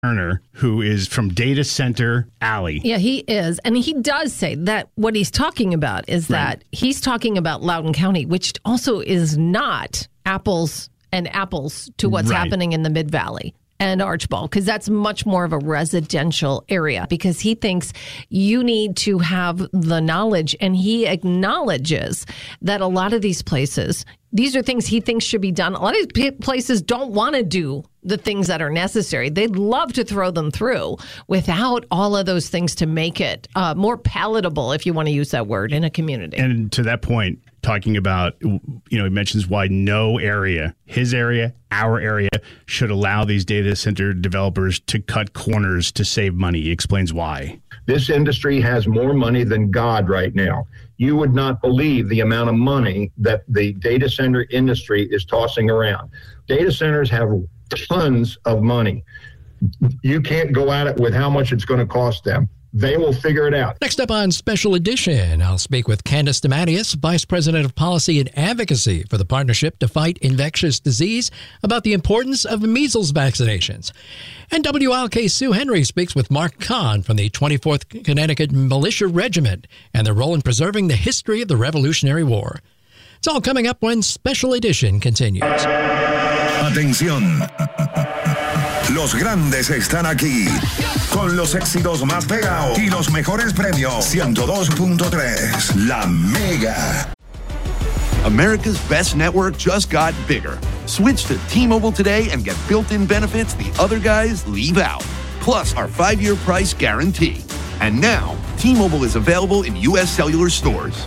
Turner, who is from Data Center Alley. Yeah, he is. And he does say that what he's talking about is that he's talking about Loudoun County, which also is not apples and apples to what's happening in the Mid-Valley and Archbald, because that's much more of a residential area, because he thinks you need to have the knowledge, and he acknowledges that a lot of these places, these are things he thinks should be done. A lot of these places don't want to do the things that are necessary. They'd love to throw them through without all of those things to make it more palatable, if you want to use that word, in a community. And to that point, talking about, he mentions why no area, his area, our area, should allow these data center developers to cut corners to save money. He explains why. This industry has more money than God right now. You would not believe the amount of money that the data center industry is tossing around. Data centers have tons of money. You can't go at it with how much it's going to cost them. They will figure it out. Next up on Special Edition, I'll speak with Candace DeMatteis, Vice President of Policy and Advocacy for the Partnership to Fight Infectious Disease, about the importance of measles vaccinations. And WLK Sue Henry speaks with Mark Kahn from the 24th Connecticut Militia Regiment and their role in preserving the history of the Revolutionary War. It's all coming up when Special Edition continues. Atención. Los grandes están aquí, con los éxitos más pegados y los mejores premios. 102.3, La Mega. America's best network just got bigger. Switch to T-Mobile today and get built-in benefits the other guys leave out. Plus our 5-year price guarantee. And now, T-Mobile is available in U.S. cellular stores.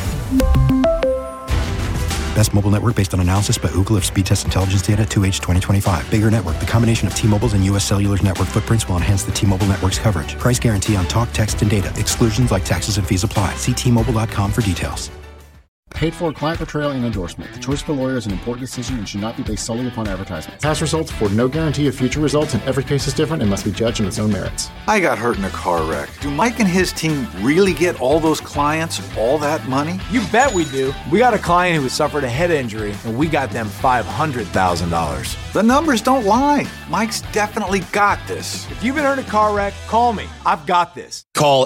Best mobile network based on analysis by Ookla of speed test intelligence data 2H 2025. Bigger network. The combination of T-Mobile's and U.S. Cellular's network footprints will enhance the T-Mobile network's coverage. Price guarantee on talk, text, and data. Exclusions like taxes and fees apply. See T-Mobile.com for details. Paid for client portrayal and endorsement. The choice of a lawyer is an important decision and should not be based solely upon advertisement. Past results afford no guarantee of future results, and every case is different and must be judged on its own merits. I got hurt in a car wreck. Do Mike and his team really get all those clients all that money? You bet we do. We got a client who has suffered a head injury, and we got them $500,000. The numbers don't lie. Mike's definitely got this. If you've been hurt in a car wreck, call me. I've got this. Call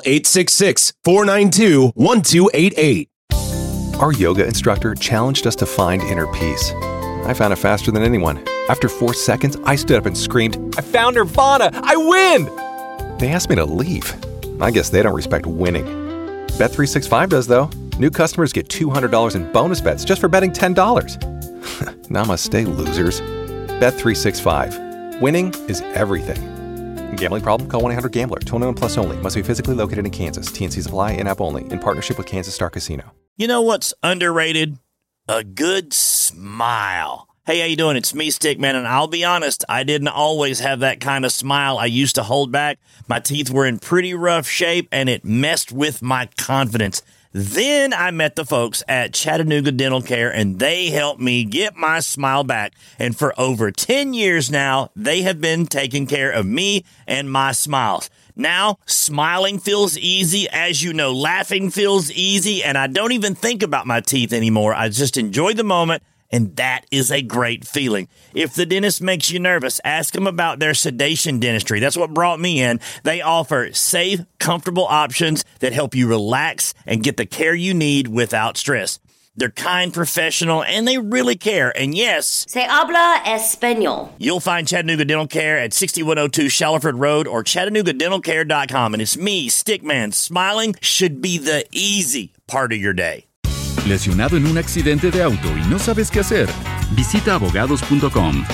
866-492-1288. Our yoga instructor challenged us to find inner peace. I found it faster than anyone. After 4 seconds, I stood up and screamed, "I found Nirvana! I win!" They asked me to leave. I guess they don't respect winning. Bet365 does, though. New customers get $200 in bonus bets just for betting $10. Namaste, losers. Bet365. Winning is everything. Gambling problem? Call 1-800-GAMBLER. 21 plus only. Must be physically located in Kansas. TNCs apply. In-app only. In partnership with Kansas Star Casino. You know what's underrated? A good smile. Hey, how you doing? It's me, Stickman, and I'll be honest, I didn't always have that kind of smile I used to hold back. My teeth were in pretty rough shape, and it messed with my confidence. Then I met the folks at Chattanooga Dental Care, and they helped me get my smile back. And for over 10 years now, they have been taking care of me and my smiles. Now, smiling feels easy. As you know, laughing feels easy, and I don't even think about my teeth anymore. I just enjoy the moment, and that is a great feeling. If the dentist makes you nervous, ask them about their sedation dentistry. That's what brought me in. They offer safe, comfortable options that help you relax and get the care you need without stress. They're kind, professional, and they really care. And yes, se habla español. You'll find Chattanooga Dental Care at 6102 Shallowford Road or ChattanoogaDentalCare.com. And it's me, Stickman. Smiling should be the easy part of your day. ¿Lesionado en un accidente de auto y no sabes qué hacer? Visita abogados.com.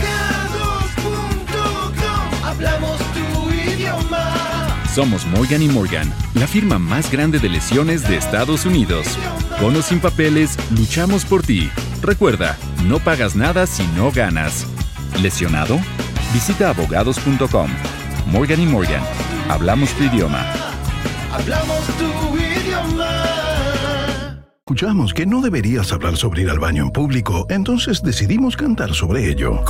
Hablamos tu idioma. Somos Morgan & Morgan, la firma más grande de lesiones de Estados Unidos. Con o sin papeles, luchamos por ti. Recuerda, no pagas nada si no ganas. ¿Lesionado? Visita abogados.com. Morgan & Morgan. Hablamos tu idioma. Hablamos tu idioma. Escuchamos que no deberías hablar sobre ir al baño en público, entonces decidimos cantar sobre ello.